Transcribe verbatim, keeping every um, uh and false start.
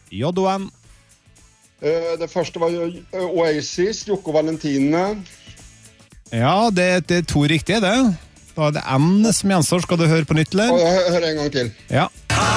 J-O-N. Uh, det første var Oasis, Jocko Valentine. Ja, det, det er to riktige, det. Da er det N som gjenstår. Skal du høre på nytt, eller? Hør en gang til. Ja.